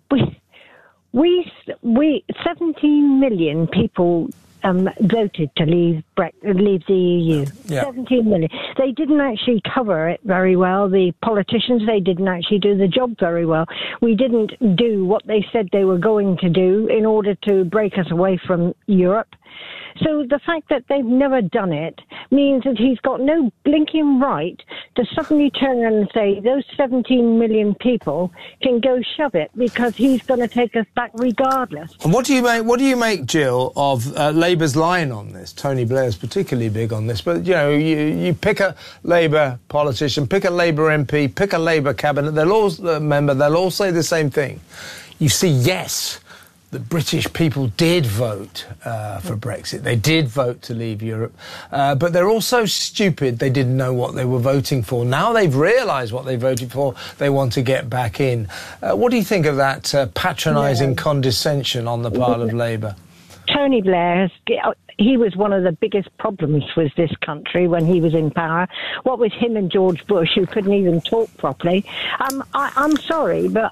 17 million people voted to leave the EU. Yeah. 17 million. They didn't actually cover it very well. The politicians, they didn't actually do the job very well. We didn't do what they said they were going to do in order to break us away from Europe. So the fact that they've never done it means that he's got no blinking right to suddenly turn around and say those 17 million people can go shove it because he's going to take us back regardless. And what do you make, Jill, of Labour's line on this? Tony Blair's particularly big on this, but you pick a Labour politician, pick a Labour MP, pick a Labour cabinet, they'll all say the same thing. You see, yes, the British people did vote for Brexit. They did vote to leave Europe. But they're all so stupid they didn't know what they were voting for. Now they've realised what they voted for. They want to get back in. What do you think of that patronising condescension on the part of Labour? Tony Blair, he was one of the biggest problems with this country when he was in power. What with him and George Bush, who couldn't even talk properly. I'm sorry, but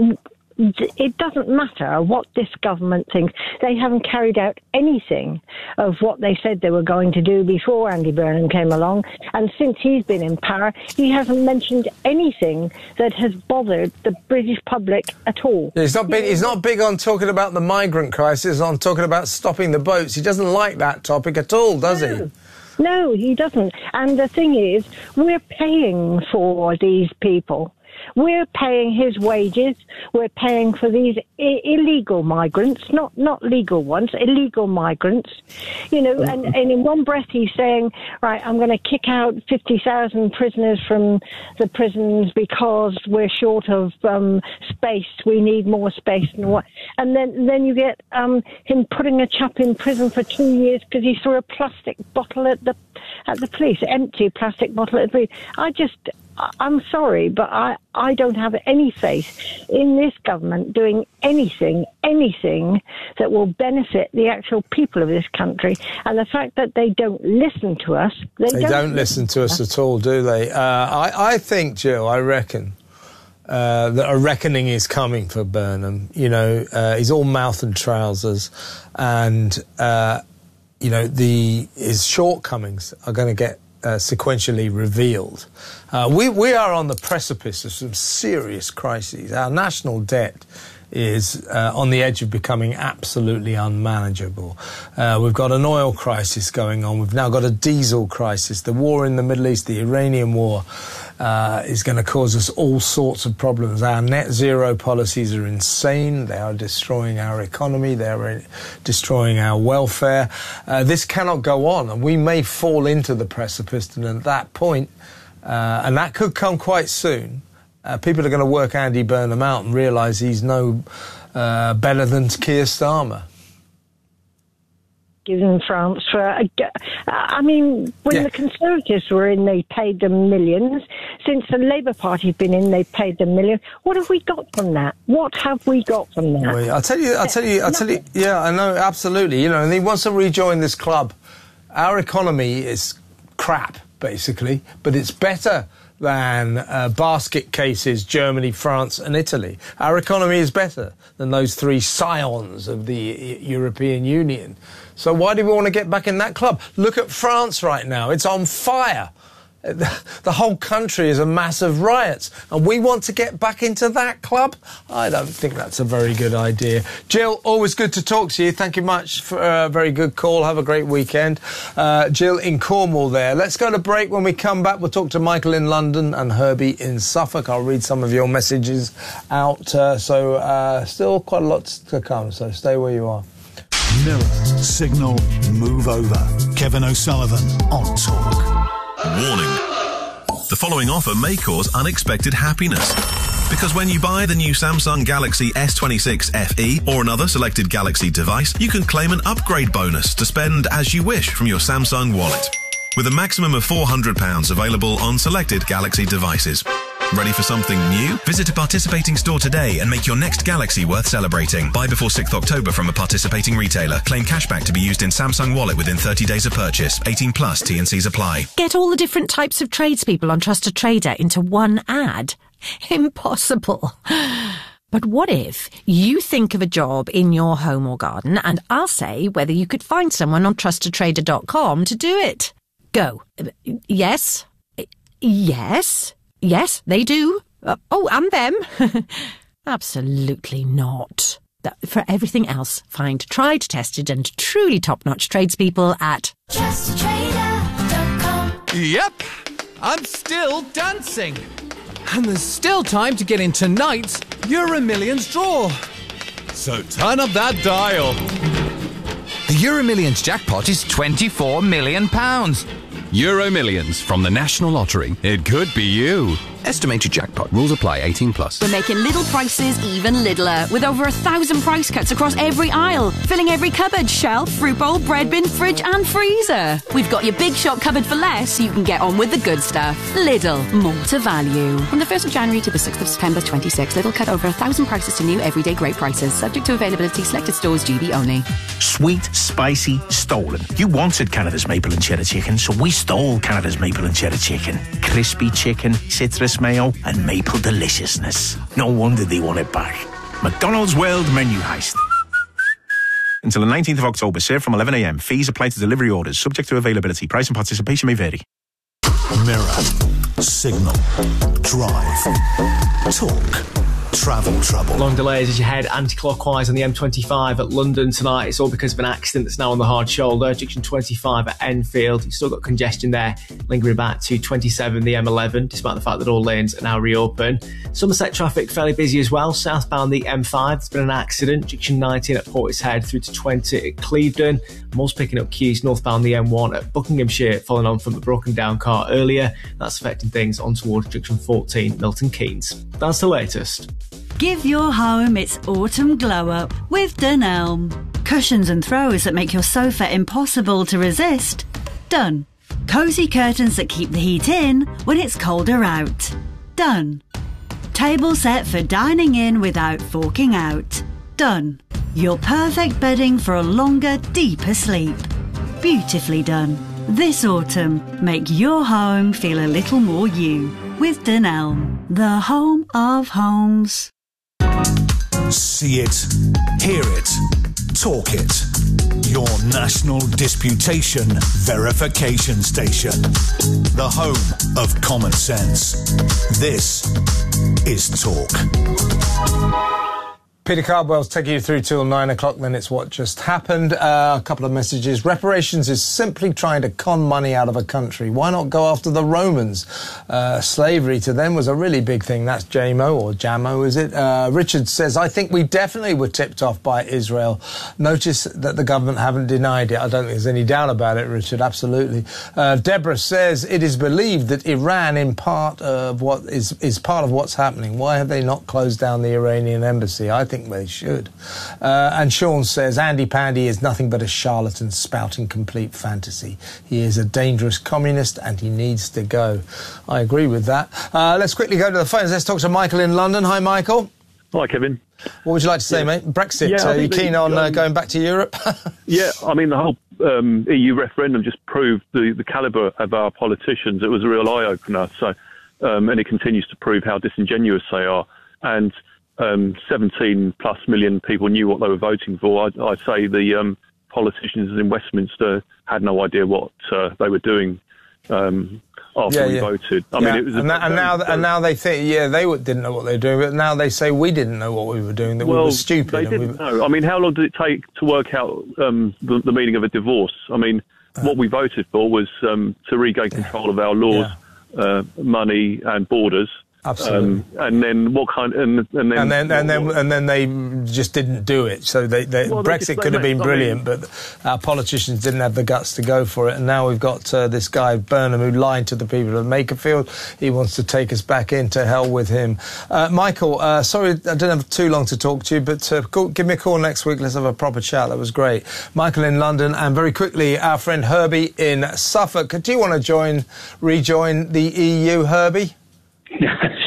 it doesn't matter what this government thinks. They haven't carried out anything of what they said they were going to do before Andy Burnham came along. And since he's been in power, he hasn't mentioned anything that has bothered the British public at all. He's not big on talking about the migrant crisis, on talking about stopping the boats. He doesn't like that topic at all, does he? No, he doesn't. And the thing is, we're paying for these people. We're paying his wages. We're paying for these illegal migrants, not legal ones, illegal migrants. And in one breath he's saying, right, I'm going to kick out 50,000 prisoners from the prisons because we're short of space. We need more space. And then you get him putting a chap in prison for 2 years because he threw a plastic bottle at the police, empty plastic bottle at the police. I'm sorry, but I don't have any faith in this government doing anything that will benefit the actual people of this country. And the fact that they don't listen to us... They don't listen to us at all, do they? I think, Jill, I reckon that a reckoning is coming for Burnham. He's all mouth and trousers, and, his shortcomings are going to get sequentially revealed. We are on the precipice of some serious crises. Our national debt is on the edge of becoming absolutely unmanageable. We've got an oil crisis going on. We've now got a diesel crisis. The war in the Middle East, the Iranian war, is going to cause us all sorts of problems. Our net zero policies are insane. They are destroying our economy. They are destroying our welfare. This cannot go on, and we may fall into the precipice, and at that point, and that could come quite soon, people are going to work Andy Burnham out and realise he's no better than Keir Starmer. In France when the Conservatives were in, they paid them millions. Since the Labour Party's been in, they've paid them millions. What have we got from that? What have we got from that? Well, I'll tell you. Yeah, I know, absolutely. And he wants to rejoin this club. Our economy is crap, basically, but it's better than basket cases, Germany, France and Italy. Our economy is better than those three scions of the European Union. So why do we want to get back in that club? Look at France right now. It's on fire. The whole country is a mass of riots, and we want to get back into that club? I don't think that's a very good idea. Jill, always good to talk to you. Thank you much for a very good call. Have a great weekend. Jill in Cornwall there. Let's go to break. When we come back, we'll talk to Michael in London and Herbie in Suffolk. I'll read some of your messages out. Still quite a lot to come, so stay where you are. Mirror, signal, move over. Kevin O'Sullivan on Talk. Warning. The following offer may cause unexpected happiness. Because when you buy the new Samsung Galaxy S26 FE or another selected Galaxy device, you can claim an upgrade bonus to spend as you wish from your Samsung wallet. With a maximum of £400 available on selected Galaxy devices. Ready for something new? Visit a participating store today and make your next Galaxy worth celebrating. Buy before 6th October from a participating retailer. Claim cashback to be used in Samsung Wallet within 30 days of purchase. 18 plus T&Cs apply. Get all the different types of tradespeople on Trusted Trader into one ad? Impossible. But what if you think of a job in your home or garden and I'll say whether you could find someone on trustedtrader.com to do it? Go. Yes. Yes. Yes, they do. And them. Absolutely not. For everything else, find tried, tested and truly top-notch tradespeople at trustedtrader.com. Yep, I'm still dancing. And there's still time to get in tonight's Euro Millions draw. So turn up that dial. The Euro Millions jackpot is £24 million. Euro Millions from the National Lottery. It could be you. Estimated jackpot. Rules apply. 18 plus. We're making little prices even littler, with over 1,000 price cuts across every aisle, filling every cupboard, shelf, fruit bowl, bread bin, fridge and freezer. We've got your big shop covered for less, so you can get on with the good stuff. Lidl, more to value. From the 1st of January to the 6th of September 26, Lidl cut over 1,000 prices to new everyday great prices, subject to availability, selected stores, GB only. Sweet, spicy, stolen. You wanted Canada's maple and cheddar chicken, so we stole Canada's maple and cheddar chicken. Crispy chicken, citrus mayo, and maple deliciousness. No wonder they want it back. McDonald's World Menu Heist. Until the 19th of October, served from 11 a.m. Fees apply to delivery orders, subject to availability. Price and participation may vary. Mirror, signal, drive, talk, travel trouble. Long delays as you head anti-clockwise on the M25 at London tonight. It's all because of an accident that's now on the hard shoulder. Junction 25 at Enfield. You've still got congestion there, lingering back to 27, the M11, despite the fact that all lanes are now reopened. Somerset traffic fairly busy as well. Southbound the M5, there's been an accident. Junction 19 at Portishead through to 20 at Clevedon. I'm also picking up queues northbound the M1 at Buckinghamshire, following on from a broken down car earlier. That's affecting things on towards Junction 14, Milton Keynes. That's the latest. Give your home its autumn glow up with Dunelm. Cushions and throws that make your sofa impossible to resist. Done. Cosy curtains that keep the heat in when it's colder out. Done. Table set for dining in without forking out. Done. Your perfect bedding for a longer, deeper sleep. Beautifully done. This autumn, make your home feel a little more you with Dunelm, the home of homes. See it, hear it, talk it. Your national disputation verification station. The home of common sense. This is Talk. Peter Cardwell's taking you through till 9 o'clock, then it's what just happened. A couple of messages. Reparations is simply trying to con money out of a country. Why not go after the Romans? Slavery to them was a really big thing. That's JMO, or Jamo, is it? Richard says, I think we definitely were tipped off by Israel. Notice that the government haven't denied it. I don't think there's any doubt about it, Richard, absolutely. Deborah says, it is believed that Iran in part of what is part of what's happening. Why have they not closed down the Iranian embassy? I think they should. And Sean says, Andy Pandy is nothing but a charlatan spouting complete fantasy. He is a dangerous communist and he needs to go. I agree with that. Let's quickly go to the phones. Let's talk to Michael in London. Hi, Michael. Hi, Kevin. What would you like to say, mate? Brexit, are you keen on going back to Europe? Yeah, I mean, the whole EU referendum just proved the calibre of our politicians. It was a real eye-opener. So, and it continues to prove how disingenuous they are. And 17 plus million people knew what they were voting for. I'd say the politicians in Westminster had no idea what they were doing after we voted. I mean, it was and now they think, they didn't know what they were doing, but now they say we didn't know what we were doing, that we were stupid. They didn't know. I mean, how long did it take to work out the meaning of a divorce? I mean, what we voted for was to regain control of our laws, money and borders. Absolutely. And then what kind? And then they just didn't do it. So Brexit could have been brilliant, but our politicians didn't have the guts to go for it. And now we've got this guy Burnham who lied to the people of Makerfield. He wants to take us back in. To hell with him. Michael, sorry I didn't have too long to talk to you, but give me a call next week. Let's have a proper chat. That was great. Michael in London, and very quickly our friend Herbie in Suffolk. Do you want to rejoin the EU, Herbie?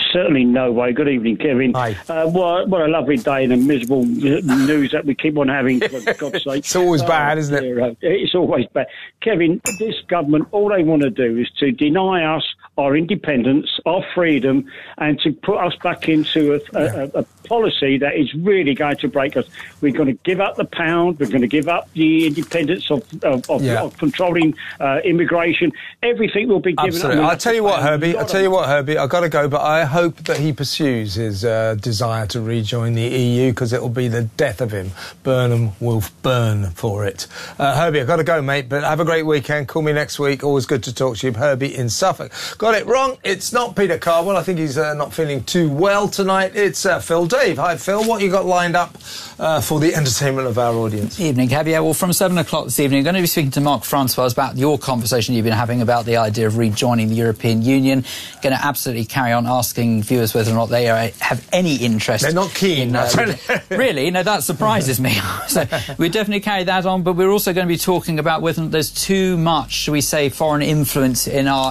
certainly no way. Good evening, Kevin. Hi. What a lovely day and a miserable news that we keep on having, for God's sake. It's always bad, isn't it? It's always bad. Kevin, this government, all they want to do is to deny us our independence, our freedom, and to put us back into a policy that is really going to break us. We're going to give up the pound. We're going to give up the independence of controlling immigration. Everything will be given Absolutely. up. I'll tell you what, Herbie. I've got to go, but I hope that he pursues his desire to rejoin the EU, because it will be the death of him. Burnham will burn for it. Herbie, I've got to go, mate, but have a great weekend. Call me next week. Always good to talk to you. Herbie in Suffolk. Got it wrong. It's not Peter Carwell. I think he's not feeling too well tonight. It's Phil Dave. Hi, Phil. What you got lined up for the entertainment of our audience? Evening, Javier. Well, from 7 o'clock this evening, I'm going to be speaking to Mark Francois about your conversation you've been having about the idea of rejoining the European Union. Going to absolutely carry on asking viewers whether or not they have any interest. They're not keen. Really? No, that surprises me. So we'll definitely carry that on, but we're also going to be talking about whether there's too much, shall we say, foreign influence in our